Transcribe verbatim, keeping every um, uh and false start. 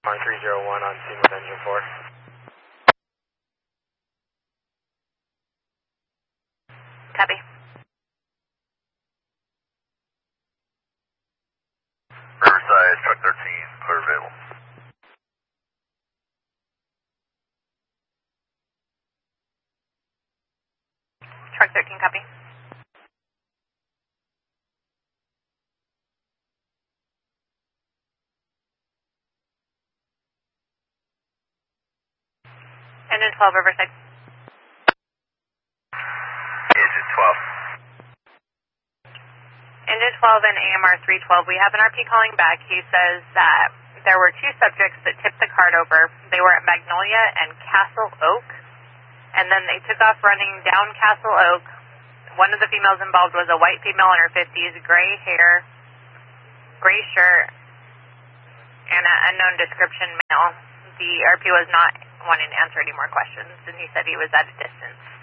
three zero one on scene with engine four. Copy. Riverside, truck thirteen, clear available. Truck thirteen, copy. Engine twelve, Riverside. Engine twelve. Engine twelve and A M R three twelve, we have an R P calling back. He says that there were two subjects that tipped the cart over. They were at Magnolia and Castle Oak, and then they took off running down Castle Oak. One of the females involved was a white female in her fifties, gray hair, gray shirt, and an unknown description male. The R P was not wanting to answer any more questions, and he said he was at a distance.